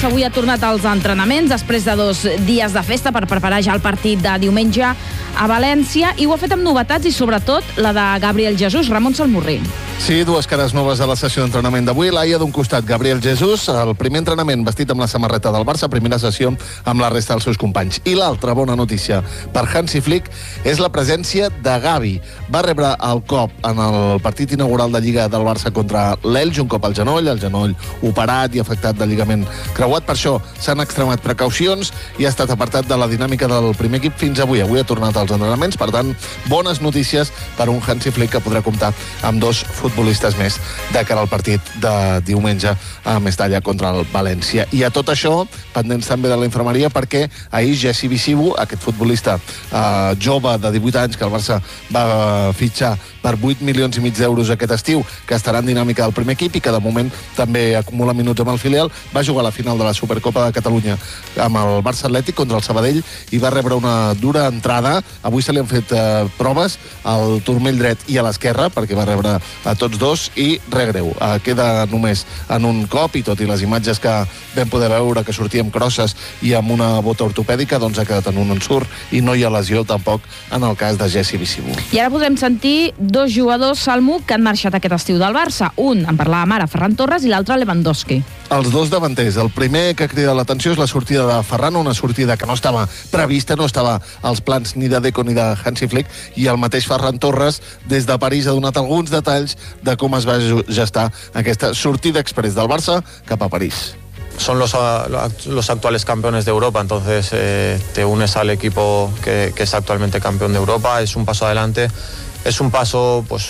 Barça avui ha tornat als entrenaments després de 2 dies de festa per preparar ja el partit de diumenge a València, i ho ha fet amb novetats i sobretot la de Gabriel Jesús. Ramon Salmurri. Sí, 2 cares noves a la sessió d'entrenament d'avui. Laia, d'un costat, Gabriel Jesús, el primer entrenament vestit amb la samarreta del Barça, primera sessió amb la resta dels seus companys. I l'altra bona notícia per Hansi Flick és la presència de Gavi. Va rebre el cop en el partit inaugural de Lliga del Barça contra l'Elx, un cop al genoll, el genoll operat i afectat de lligament creuat. Per això s'han extremat precaucions i ha estat apartat de la dinàmica del primer equip fins avui. Avui ha tornat als entrenaments, per tant, bones notícies per un Hansi Flick que podrà comptar amb 2 futbolistes més de cara al partit de diumenge a Mestalla contra el València. I a tot això, pendents també de la infermeria, perquè ahir Jesse Visibu, aquest futbolista jove de 18 anys que el Barça va fitxar per 8,5 milions d'euros aquest estiu, que estarà en dinàmica del primer equip i que de moment també acumula minuts amb el filial, va jugar a la final de la Supercopa de Catalunya amb el Barça Atlètic contra el Sabadell i va rebre una dura entrada. Avui se li han fet proves al turmell dret i a l'esquerra, perquè va rebre a tots 2 i res greu. Queda només en un cop i tot i les imatges que vam poder veure que sortia amb crosses i amb una bota ortopèdica, doncs ha quedat en un ensurt i no hi ha lesió tampoc en el cas de Jesse Visibu. I ara podrem sentir 2 jugadors, Salmo, que han marxat aquest estiu del Barça. Un, en parlàvem ara, Ferran Torres, i l'altre, Lewandowski. Els 2 davanters. El primer que crida l'atenció és la sortida de Ferran, una sortida que no estava prevista, no estava als plans ni de Deco ni de Hansi Flick, i el mateix Ferran Torres, des de París, ha donat alguns detalls de com es va gestar aquesta sortida express del Barça cap a París. Son los actuales campeones de Europa, entonces te unes al equipo que es actualmente campeón de Europa. Es un paso adelante, es un paso pues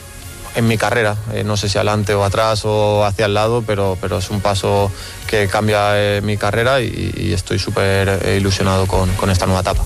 en mi carrera, no sé si adelante o atrás o hacia el lado, pero es un paso que cambia mi carrera y estoy súper ilusionado con esta nueva etapa.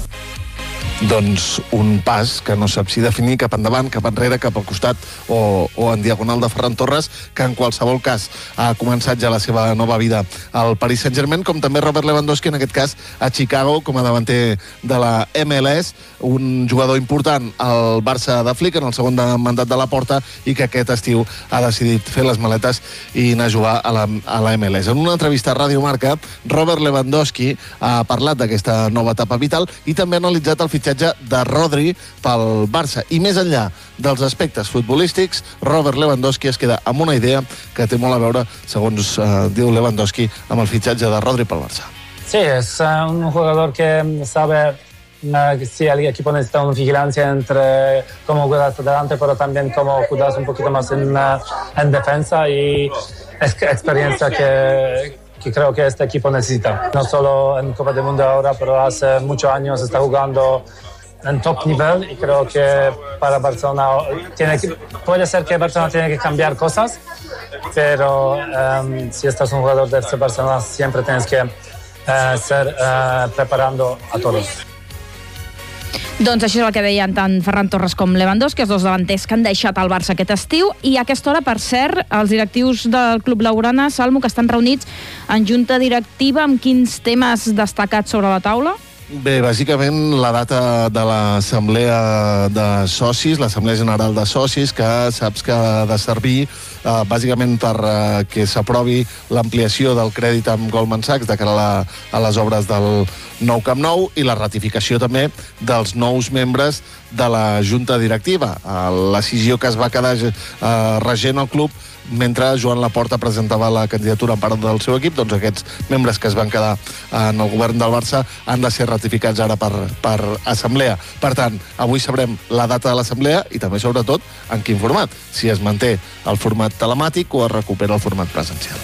Doncs un pas que no sap si definir cap endavant, cap enrere, cap al costat o en diagonal de Ferran Torres, que en qualsevol cas ha començat ja la seva nova vida al Paris Saint-Germain, com també Robert Lewandowski, en aquest cas a Chicago, com a davanter de la MLS, un jugador important al Barça de Flick en el segon mandat de la Porta i que aquest estiu ha decidit fer les maletes i anar a jugar a la MLS. En una entrevista a Radio Marca, Robert Lewandowski ha parlat d'aquesta nova etapa vital i també ha analitzat el fitxatge de Rodri pel Barça. I més enllà dels aspectes futbolístics, Robert Lewandowski es queda amb una idea que té molt a veure, segons diu Lewandowski, amb el fitxatge de Rodri pel Barça. Sí, es un jugador que sabe que sí, el equipo necesita una vigilancia entre cómo juegas adelante, pero también cómo juegas un poquito más en defensa, y es experiencia que creo que este equipo necesita. No solo en Copa del Mundo ahora, pero hace muchos años está jugando en top nivel, y creo que para Barcelona puede ser que Barcelona tiene que cambiar cosas, pero si estás un jugador de este Barcelona siempre tienes que ser preparando a todos. Doncs això és el que deien tant Ferran Torres com Lewandowski, els 2 davanters que han deixat el Barça aquest estiu. I a aquesta hora, per cert, els directius del Club Blaugrana, Salmo, que estan reunits en junta directiva, amb quins temes destacats sobre la taula? Bé, bàsicament la data de l'assemblea de socis, l'assemblea general de socis, que saps que ha de servir bàsicament per que s'aprovi l'ampliació del crèdit amb Goldman Sachs de cara a les obres del nou Camp Nou, i la ratificació també dels nous membres de la junta directiva. La decisió que es va quedar regent el club mentre Joan Laporta presentava la candidatura en part del seu equip, doncs aquests membres que es van quedar en el govern del Barça han de ser ratificats ara per assemblea. Per tant, avui sabrem la data de l'assemblea i també, sobretot, en quin format. Si es manté el format telemàtic o es recupera el format presencial.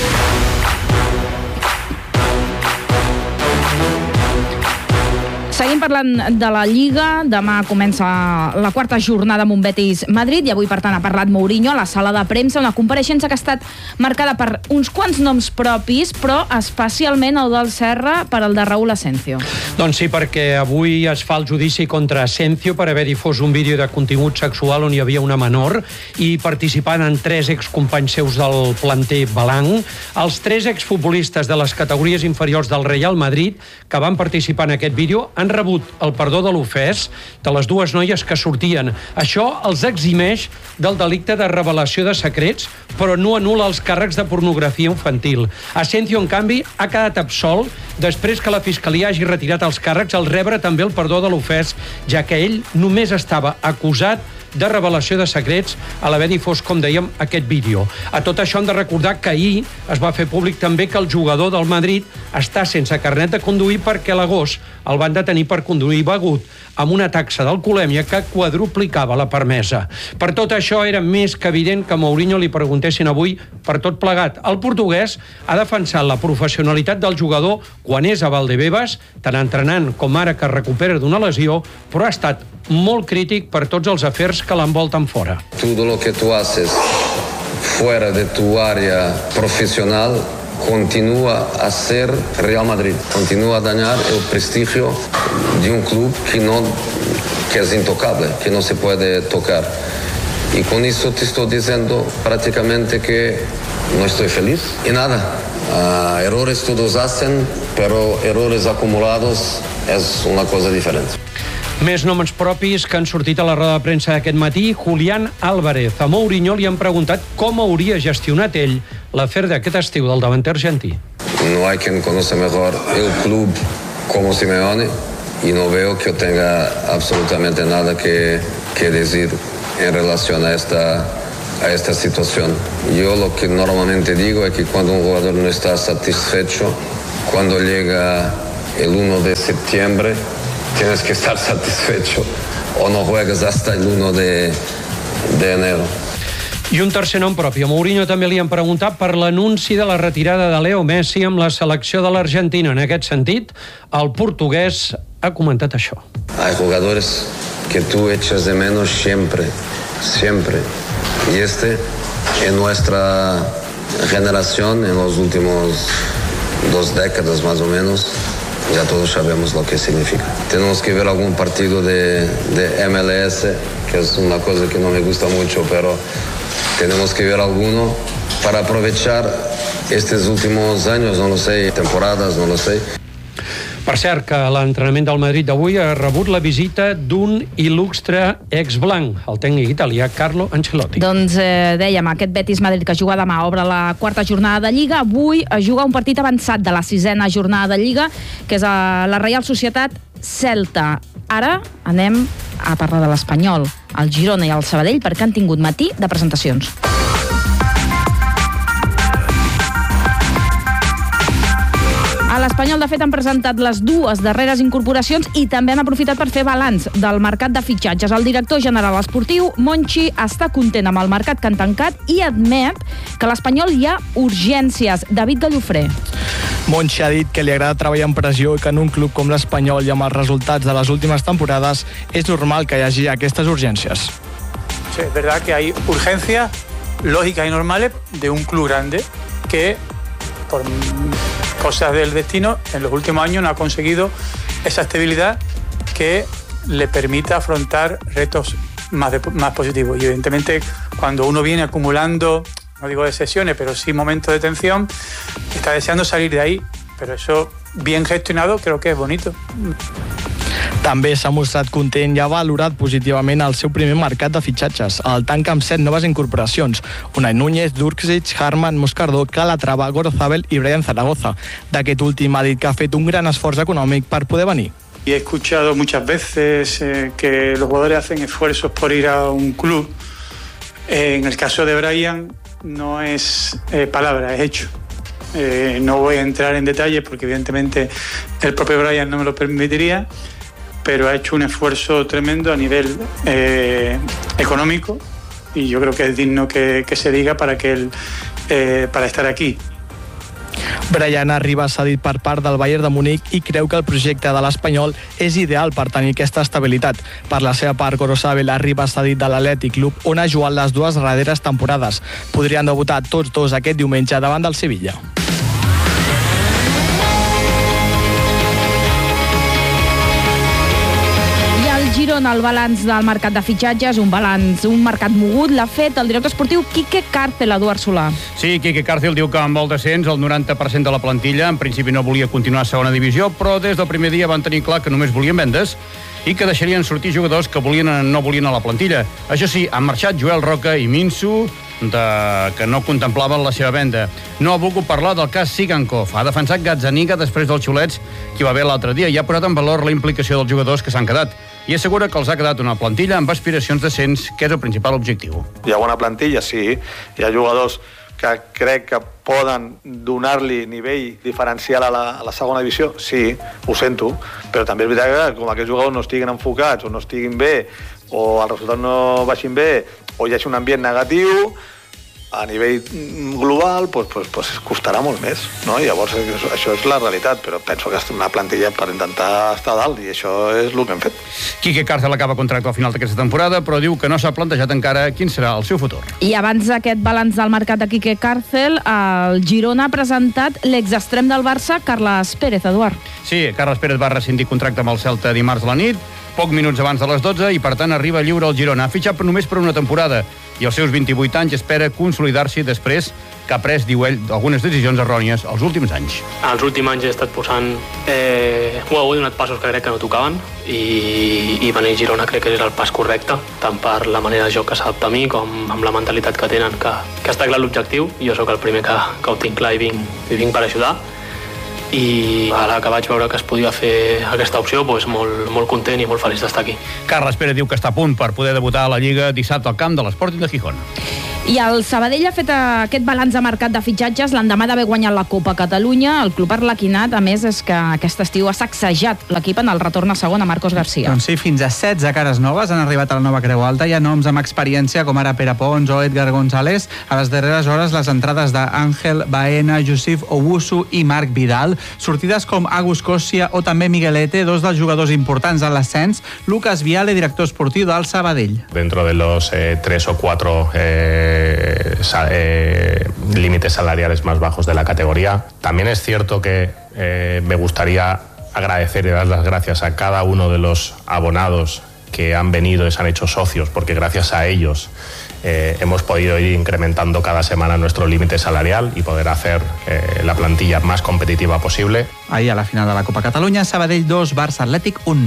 Seguim parlant de la Lliga. Demà comença la 4ª jornada amb un Betis-Madrid i avui, per tant, ha parlat Mourinho a la sala de premsa, una compareixença que ha estat marcada per uns quants noms propis, però especialment el del Serra per el de Raúl Asensio. Doncs sí, perquè avui es fa el judici contra Asensio per haver difós un vídeo de contingut sexual on hi havia una menor i participant en 3 excompanys seus del planter Balang. Els 3 exfutbolistes de les categories inferiors del Real Madrid que van participar en aquest vídeo han han rebut el perdó de l'ofès de les dues noies que sortien. Això els eximeix del delicte de revelació de secrets, però no anul·la els càrrecs de pornografia infantil. Asencio, en canvi, ha quedat absolt després que la Fiscalia hagi retirat els càrrecs al rebre també el perdó de l'ofès, ja que ell només estava acusat de revelació de secrets a l'haver difós, com dèiem, aquest vídeo. A tot això hem de recordar que ahir es va fer públic també que el jugador del Madrid està sense carnet de conduir perquè a l'agost el van detenir per conduir begut amb una taxa d'alcoholèmia que quadruplicava la permesa. Per tot això era més que evident que a Mourinho li preguntessin avui per tot plegat. El portuguès ha defensat la professionalitat del jugador quan és a Valdebebas, tant entrenant com ara que recupera d'una lesió, però ha estat molt crític per tots els afers que l'envolten fora. Todo lo que tú haces fuera de tu área profesional continúa a ser Real Madrid, continúa a dañar el prestigio de un club que es intocable, que no se puede tocar. Y con eso te estoy diciendo prácticamente que no estoy feliz. Y nada, errores todos hacen, pero errores acumulados es una cosa diferente. Més noms propis que han sortit a la roda de premsa d'aquest matí. Julián Álvarez. A Mourinho li han preguntat com hauria gestionat ell l'afer d'aquest estiu del davanter argentí. No hay quien conoce mejor el club como Simeone y no veo que tenga absolutamente nada que decir en relación a esta situación. Yo lo que normalmente digo es que cuando un jugador no está satisfecho, cuando llega el 1 de septiembre, tienes que estar satisfecho o no juegas hasta el 1 de enero. I un tercer nom propi. A Mourinho també li han preguntat per l'anunci de la retirada de Leo Messi amb la selecció de l'Argentina. En aquest sentit, el portuguès ha comentat això. Hay jugadores que tú echas de menos siempre, siempre. Y en nuestra generación, en los últimos 2 décadas más o menos, ya todos sabemos lo que significa. Tenemos que ver algún partido de MLS, que es una cosa que no me gusta mucho, pero tenemos que ver alguno para aprovechar estos últimos años, no lo sé, temporadas, no lo sé. Per cert, que l'entrenament del Madrid d'avui ha rebut la visita d'un il·lustre ex-blanc, el tècnic italià Carlo Ancelotti. Doncs dèiem, aquest Betis-Madrid que juga demà obre la 4ª jornada de Lliga. Avui es juga un partit avançat de la 6ª jornada de Lliga, que és la Reial Societat Celta. Ara anem a parlar de l'Espanyol, el Girona i el Sabadell, perquè han tingut matí de presentacions. A l'Espanyol, de fet, han presentat les 2 darreres incorporacions i també han aprofitat per fer balanç del mercat de fitxatges. El director general esportiu, Monchi, està content amb el mercat que han tancat i admet que a l'Espanyol hi ha urgències. David Gallofré. Monchi ha dit que li agrada treballar en pressió i que en un club com l'Espanyol i amb els resultats de les últimes temporades és normal que hi hagi aquestes urgències. Sí, es verdad que hay urgencias lógicas y normales de un club grande que por cosas del destino, en los últimos años no ha conseguido esa estabilidad que le permita afrontar retos más positivos. Y evidentemente, cuando uno viene acumulando, no digo de sesiones, pero sí momentos de tensión, está deseando salir de ahí. Pero eso, bien gestionado, creo que es bonito. També s'ha mostrat content i ha valorat positivament el seu primer mercat de fitxatges. El tanca amb 7 noves incorporacions: Unai Núñez, Durksic, Harman, Moscardó, Calatrava, Gorozabel i Brian Zaragoza. D'aquest últim ha dit que ha fet un gran esforç econòmic per poder venir. Y he escuchado muchas veces que los jugadores hacen esfuerzos por ir a un club. En el caso de Brian no es palabra, es hecho. No voy a entrar en detalles porque evidentemente el propio Brian no me lo permitiría, pero ha hecho un esfuerzo tremendo a nivel económico y yo creo que es digno que se diga para estar aquí. Brian arriba cedit per part del Bayern de Munic i creu que el projecte de l'Espanyol és ideal per tenir aquesta estabilitat. Per la seva part, Gorosabel arriba cedit de l'Atlètic Club, on ha jugat les 2 darreres temporades. Podrien debutar tots 2 aquest diumenge davant del Sevilla. dona el balanç del mercat de fitxatges, un mercat mogut, l'ha fet el director esportiu Quique Cárcel, Eduard Solà. Sí, Quique Cárcel diu que amb el descens el 90% de la plantilla en principi no volia continuar a segona divisió, però des del primer dia van tenir clar que només volien vendes i que deixarien sortir jugadors que no volien a la plantilla. Això sí, han marxat Joel Roca i Minsu, que no contemplaven la seva venda. No ha volgut parlar del cas Sigankov. Ha defensat Gazzaniga després dels xulets que va haver l'altre dia i ha posat en valor la implicació dels jugadors que s'han quedat. I assegura que els ha quedat una plantilla amb aspiracions d'ascens, que és el principal objectiu. Hi ha bona plantilla, sí. Hi ha jugadors que crec que poden donar-li nivell diferencial a la segona divisió, sí, ho sento, però també és veritat que com aquests jugadors no estiguin enfocats o no estiguin bé o els resultats no baixin bé o hi hagi un ambient negatiu a nivell global, pues costarà molt més, no? I llavors això és la realitat, però penso que és una plantilla per intentar estar a dalt i això és el que hem fet. Quique Cárcel acaba contracte al final d'aquesta temporada, però diu que no s'ha plantejat encara quin serà el seu futur. I abans d'aquest balanç del mercat de Quique Cárcel, el Girona ha presentat l'exextrem del Barça, Carles Pérez, Eduard. Sí, Carles Pérez va rescindir contracte amb el Celta dimarts a la nit, pocs minuts abans de les 12, i per tant arriba lliure al Girona. Ha fitxat només per una temporada i als seus 28 anys espera consolidar-s'hi després que ha pres, diu ell, algunes decisions errònies els últims anys. Els últims anys he estat posant... he donat passos que crec que no tocaven i venir a Girona crec que és el pas correcte, tant per la manera de joc que s'adapta a mi com amb la mentalitat que tenen, que està clar l'objectiu. Jo sóc el primer que ho tinc clar i vinc per ajudar. I ara que vaig veure que es podia fer aquesta opció, doncs molt content i molt feliç d'estar aquí. Carles Pérez diu que està a punt per poder debutar a la Lliga dissabte al camp de l'Sporting de Gijón. I el Sabadell ha fet aquest balanç de mercat de fitxatges l'endemà d'haver guanyat la Copa Catalunya. El club arlequinat, a més, és que aquest estiu ha sacsejat l'equip en el retorn a segona, Marcos García. Doncs sí, fins a 16 cares noves han arribat a la nova Creu Alta. Hi ha noms amb experiència com ara Pere Pons o Edgar González. A les darreres hores, les entrades d'Àngel Baena, Josif Owusu i Marc Vidal. Sortides com Agus Kosia o també Miguelete, dos dels jugadors importants a l'ascens. Lucas Viale, director esportiu del Sabadell. Dentro de los 3 o 4 límites salariales más bajos de la categoría. También es cierto que me gustaría agradecer y dar las gracias a cada uno de los abonados que han venido y se han hecho socios, porque gracias a ellos hemos podido ir incrementando cada semana nuestro límite salarial y poder hacer la plantilla más competitiva posible. Ahir a la final de la Copa Catalunya, Sabadell 2, Barça Atlètic 1.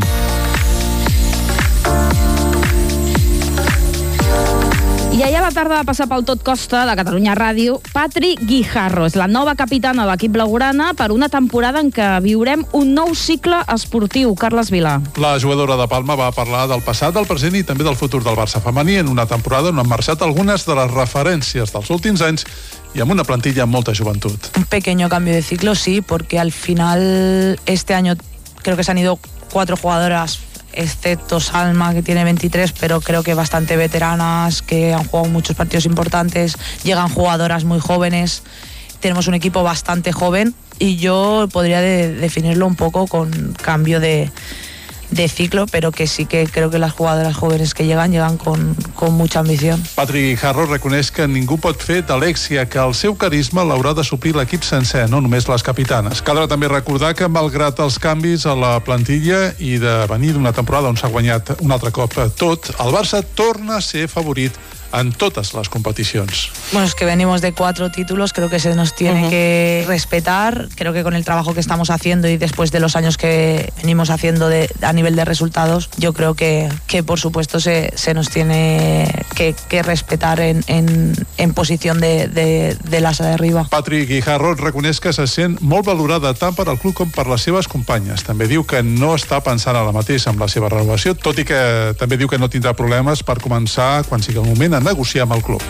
I ahir a la tarda va passar pel Tot Costa de Catalunya Ràdio Patri Guijarro. És la nova capitana de l'equip blaugrana per una temporada en què viurem un nou cicle esportiu. Carles Vilà. La jugadora de Palma va parlar del passat, del present i també del futur del Barça femení en una temporada on han marxat algunes de les referències dels últims anys y amb una plantilla amb molta joventut. Un pequeño cambio de ciclo, sí, porque al final este año creo que se han ido 4 jugadoras, excepto Salma, que tiene 23, pero creo que bastante veteranas, que han jugado muchos partidos importantes. Llegan jugadoras muy jóvenes. Tenemos un equipo bastante joven y yo podría definirlo un poco con cambio de ciclo, pero que sí que creo que las jugadoras jóvenes que llegan con mucha ambición. Patri Guijarro reconeix que ningú pot fer d'Alexia, que el seu carisma l'haurà de suplir l'equip sencer, no només les capitanes. Caldrà també recordar que, malgrat els canvis a la plantilla i de venir d'una temporada on s'ha guanyat un altre cop tot, el Barça torna a ser favorit en totes les competicions. Bueno, es que venimos de 4 títulos, creo que se nos tiene que respetar. Creo que con el trabajo que estamos haciendo y después de los años que venimos haciendo a nivel de resultados, yo creo que por supuesto se nos tiene que respetar en posición de l'asa de arriba. Patri Guijarro reconeix que se sent molt valorada tant per al club com per les seves companyes. També diu que no està pensant ara mateix amb la seva renovació, tot i que també diu que no tindrà problemes per començar, quan sigui el moment, a negociar amb el club.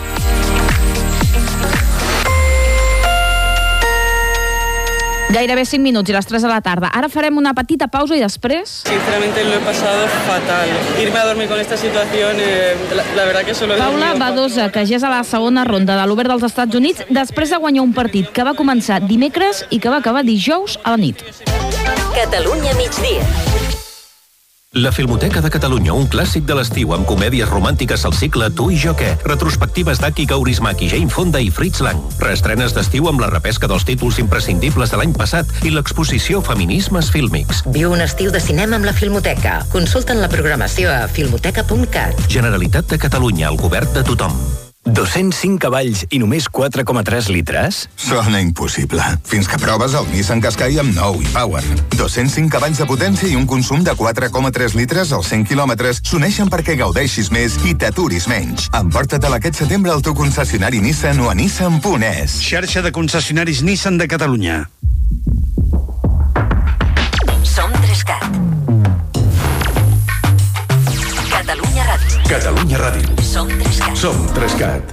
Gairebé 5 minuts i les 3 de la tarda. Ara farem una petita pausa i després... Sinceramente lo he pasado fatal. Irme a dormir con esta situación, la verdad que solo... Paula Badosa, que ja és a la segona ronda de l'Obert dels Estats Units després de guanyar un partit que va començar dimecres i que va acabar dijous a la nit. Catalunya migdia. La Filmoteca de Catalunya, un clàssic de l'estiu amb comèdies romàntiques al cicle Tu i jo què, retrospectives d'Aki Kaurismäki, Jane Fonda i Fritz Lang, reestrenes d'estiu amb la repesca dels títols imprescindibles de l'any passat i l'exposició Feminismes Fílmics. Viu un estiu de cinema amb la Filmoteca. Consulta'n la programació a filmoteca.cat. Generalitat de Catalunya, el govern de tothom. 205 cavalls i només 4,3 litres? Sona impossible. Fins que proves el Nissan Qashqai amb nou e-Power. 205 cavalls de potència i un consum de 4,3 litres als 100 quilòmetres s'uneixen perquè gaudeixis més i t'aturis menys. Emporta-te'l aquest setembre al teu concessionari Nissan o a nissan.es. Xarxa de concessionaris Nissan de Catalunya. Som 3CAT. Catalunya Ràdio. Catalunya Ràdio. Som 3CAT. Som 3CAT.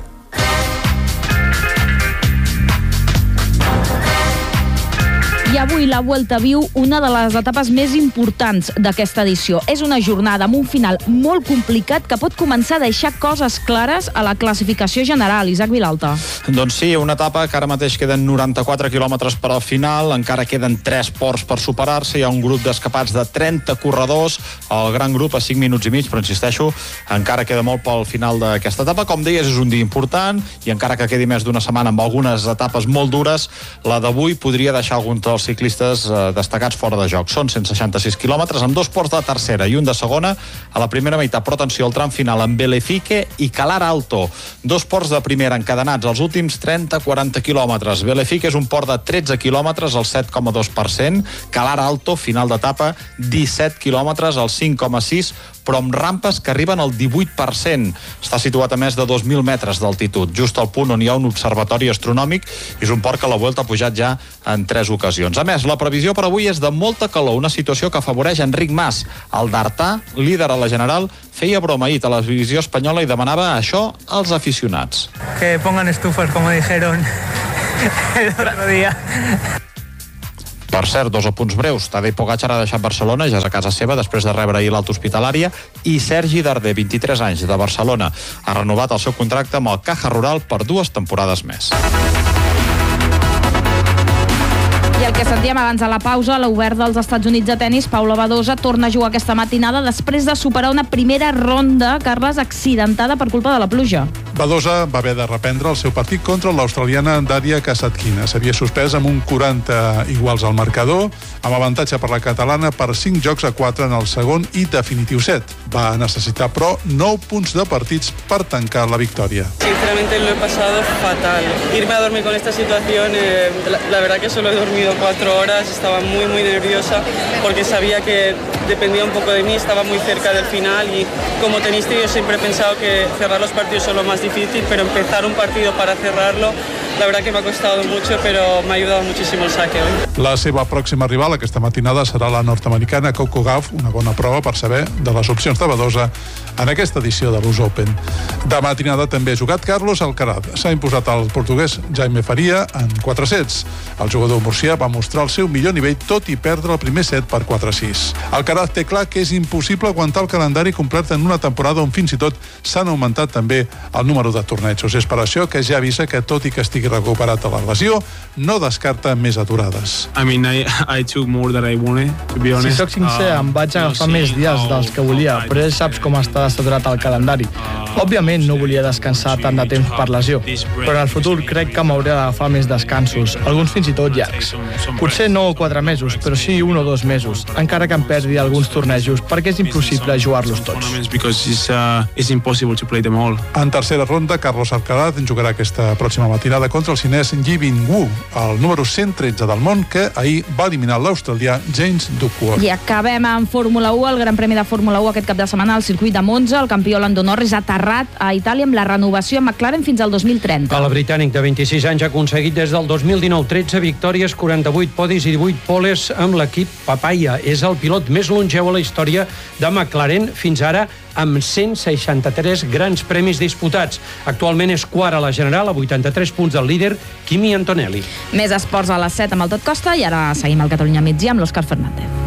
I avui la Vuelta viu una de les etapes més importants d'aquesta edició. És una jornada amb un final molt complicat que pot començar a deixar coses clares a la classificació general. Isaac Vilalta. Doncs sí, una etapa que ara mateix queden 94 quilòmetres per al final, encara queden 3 ports per superar-se, hi ha un grup d'escapats de 30 corredors, el gran grup a 5 minuts i mig, però insisteixo, encara queda molt pel final d'aquesta etapa. Com deies, és un dia important i encara que quedi més d'una setmana amb algunes etapes molt dures, la d'avui podria deixar alguns dels ciclistes destacats fora de joc. Són 166 quilòmetres amb 2 ports de tercera i un de segona a la primera meitat, però atenció al tram final amb Belefique i Calar Alto. 2 ports de primera encadenats als últims 30-40 quilòmetres. Belefique és un port de 13 quilòmetres al 7,2%, Calar Alto, final d'etapa, 17 quilòmetres al 5,6%, però amb rampes que arriben al 18%. Està situat a més de 2.000 metres d'altitud, just al punt on hi ha un observatori astronòmic. És un port que la Vuelta ha pujat ja en 3 ocasions. A més, la previsió per avui és de molta calor, una situació que afavoreix Enric Mas. El d'Artà, líder a la General, feia broma ahir a la televisió espanyola i demanava això als aficionats. Que pongan estufas, como dijeron el otro día. Per cert, 2 apunts breus. Tadej Pogačar ha deixat Barcelona, ja és a casa seva, després de rebre ahir l'alta hospitalària, i Sergi Darder, 23 anys, de Barcelona, ha renovat el seu contracte amb el Caja Rural per 2 temporades més. I el que sentíem abans a la pausa, l'Obert dels Estats Units de tenis, Paula Badosa, torna a jugar aquesta matinada després de superar una primera ronda, Carles, accidentada per culpa de la pluja. Badosa va haver de reprendre el seu partit contra l'australiana Daria Kasatkina. S'havia suspès amb un 40 iguals al marcador, amb avantatge per la catalana per 5-4 en el segon i definitiu set. Va necessitar, però, 9 punts de partits per tancar la victòria. Sinceramente lo he pasado fatal. Irme a dormir con esta situación, la verdad que solo he dormido 4 horas, estaba muy nerviosa porque sabía que dependía un poco de mí, estaba muy cerca del final y como tenista yo siempre he pensado que cerrar los partidos es lo más difícil, pero empezar un partido para cerrarlo, la verdad que me ha costado mucho, pero me ha ayudado muchísimo el saque hoy. La seva pròxima rival aquesta matinada serà la nord-americana Coco Gauff, una bona prova per saber de les opcions de Badosa en aquesta edició de l'US Open. De matinada també ha jugat Carlos Alcaraz. S'ha imposat el portuguès Jaime Faria en 4 sets. El jugador murcià va mostrar el seu millor nivell tot i perdre el primer set per 4-6. Alcaraz té clar que és impossible aguantar el calendari complet en una temporada on fins i tot s'han augmentat també el número de tornejos. És per això que ja avisa que, tot i que estigui recuperat de la lesió, no descarta més aturades. I took more than I wanted, to be honest. Si sóc sincer, em vaig agafar més dies dels que volia, però ja saps com està saturat el calendari. Òbviament no volia descansar tant de temps per lesió, però en el futur crec que m'hauré d'agafar més descansos, alguns fins i tot llargs. Potser no 4 mesos, però sí 1 o 2 mesos, encara que em perdi alguns tornejos, perquè és impossible jugar-los tots. En tercera ronda, Carlos Alcaraz jugarà aquesta pròxima matinada contra el xinès Yi Bin-Wu, el número 113 del món, que ahir va eliminar l'australià James Duckworth. I acabem amb Fórmula 1, el Gran Premi de Fórmula 1 aquest cap de setmana al circuit de Monza. El campió Lando Norris ha aterrat a Itàlia amb la renovació amb McLaren fins al 2030. El britànic de 26 anys ha aconseguit des del 2019 13 victòries, 48 podis i 18 poles amb l'equip Papaya. És el pilot més longeu a la història de McLaren fins ara, amb 163 grans premis disputats. Actualment és quart a la general, a 83 punts del líder, Kimi Antonelli. Més esports a les 7 amb el Tot Costa i ara seguim al Catalunya Migdia amb l'Òscar Fernández.